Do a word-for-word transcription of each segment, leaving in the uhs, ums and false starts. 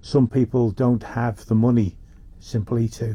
some people don't have the money simply to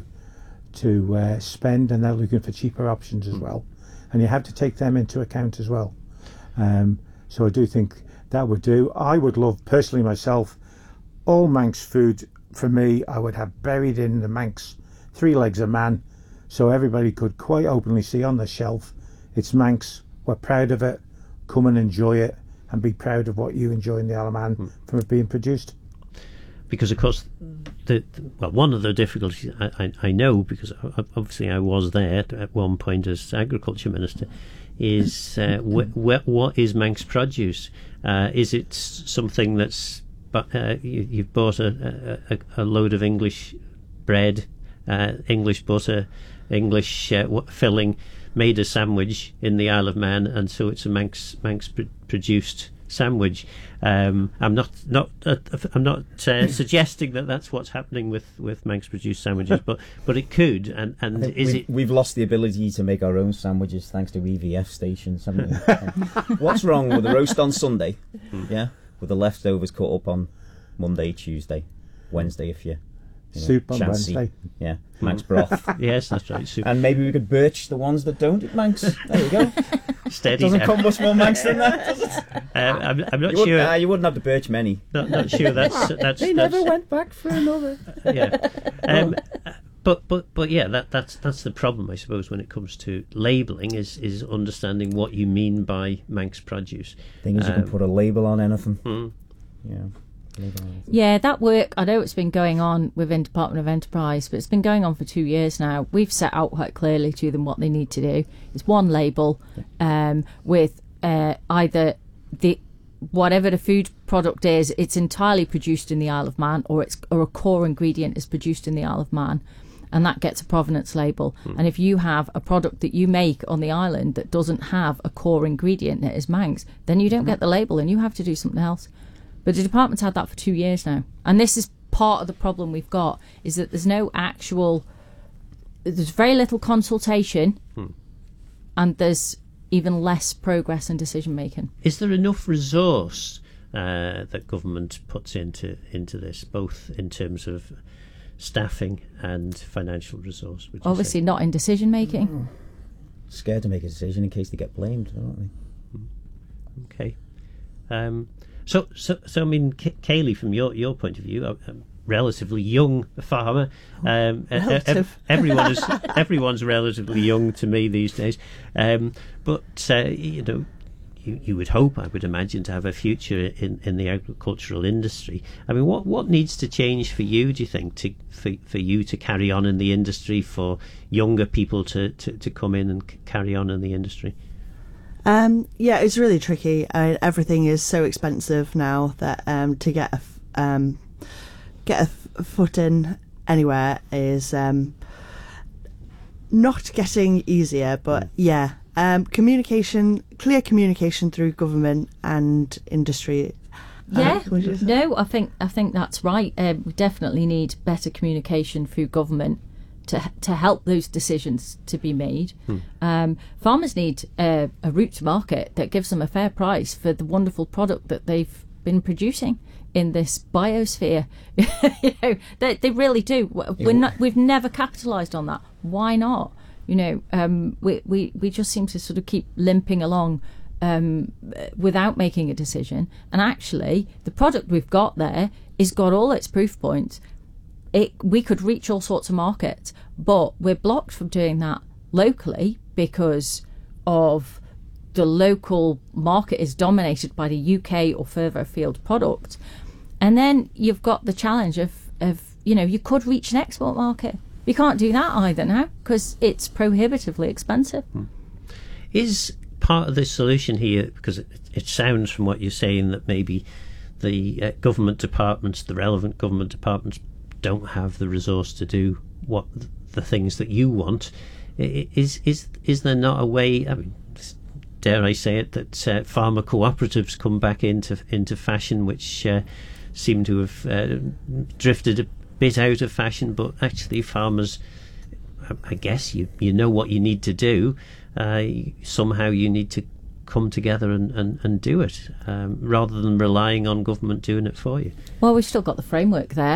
to uh, spend, and they're looking for cheaper options as well, and you have to take them into account as well. Um, so I do think that would do. I would love, personally myself, all Manx food for me, I would have buried in the Manx Three Legs of Man, so everybody could quite openly see on the shelf, it's Manx, we're proud of it, come and enjoy it, and be proud of what you enjoy in the Isle of Man mm. from it being produced. Because of course, the, well, one of the difficulties I, I, I know, because obviously I was there at one point as Agriculture Minister, is uh, wh- wh- what is Manx produce? Uh, is it something that's uh, you, you've bought a, a, a load of English bread, uh, English butter, English uh, filling, made a sandwich in the Isle of Man, and so it's a Manx Manx pr- produced sandwich. Um, I'm not not uh, I'm not uh, suggesting that that's what's happening with, with Manx produced sandwiches, but but it could. And, and is we've, it? We've lost the ability to make our own sandwiches thanks to E V F stations, haven't we? What's wrong with the roast on Sunday? Yeah, with the leftovers cut up on Monday, Tuesday, Wednesday, if you. You know, soup on chancy. Wednesday. Yeah, Manx broth. Yes, that's right. Soup. And maybe we could birch the ones that don't eat Manx. There you go. Steady. Doesn't come much more Manx than that, does it? Uh, I'm, I'm not you sure. Uh, you wouldn't have to birch many. Not, not sure. That's that's. They that's, never went back for another. Uh, yeah. Um, but but but yeah, that that's that's the problem, I suppose, when it comes to labelling, is is understanding what you mean by Manx produce. Thing is, um, you can put a label on anything. Hmm. Yeah. Yeah, that work, I know it's been going on within Department of Enterprise, but it's been going on for two years now. We've set out quite clearly to them what they need to do. It's one label um, with uh, either the whatever the food product is, it's entirely produced in the Isle of Man, or it's or a core ingredient is produced in the Isle of Man, and that gets a provenance label. Hmm. And if you have a product that you make on the island that doesn't have a core ingredient that is Manx, then you don't hmm. get the label and you have to do something else. But the department's had that for two years now. And this is part of the problem we've got, is that there's no actual... There's very little consultation, hmm. and there's even less progress and decision-making. Is there enough resource uh, that government puts into into this, both in terms of staffing and financial resource? Obviously not in decision-making. Oh. Scared to make a decision in case they get blamed, aren't they? Hmm. Okay. Um... So, so, so I mean, Kayleigh, from your, your point of view, a, a relatively young farmer. Um, Relative. everyone is everyone's relatively young to me these days. Um, but uh, you know, you, you would hope, I would imagine, to have a future in, in the agricultural industry. I mean, what what needs to change for you? Do you think to for for you to carry on in the industry, for younger people to, to, to come in and c- carry on in the industry? Um, yeah, it's really tricky. I, everything is so expensive now that um, to get a f- um, get a, f- a foot in anywhere is um, not getting easier. But yeah, um, communication, clear communication through government and industry. Yeah, uh, no, I think I think that's right. Uh, we definitely need better communication through government to to help those decisions to be made. Hmm. Um, farmers need uh, a route to market that gives them a fair price for the wonderful product that they've been producing in this biosphere. you know, they, they really do. We're not, we've never capitalised on that. Why not? You know, um, we, we, we just seem to sort of keep limping along um, without making a decision. And actually, the product we've got there has got all its proof points. It, we could reach all sorts of markets, but we're blocked from doing that locally because of the local market is dominated by the U K or further afield product. And then you've got the challenge of, of you know, you could reach an export market. You can't do that either now because it's prohibitively expensive. Hmm. Is part of the solution here, because it, it sounds from what you're saying that maybe the uh, government departments, the relevant government departments, don't have the resource to do what the things that you want. Is is is there not a way? I mean, dare I say it, that uh, farmer cooperatives come back into into fashion, which uh, seem to have uh, drifted a bit out of fashion. But actually, farmers, I guess you you know what you need to do. Uh, somehow you need to come together and, and, and do it, um, rather than relying on government doing it for you. Well, we've still got the framework there.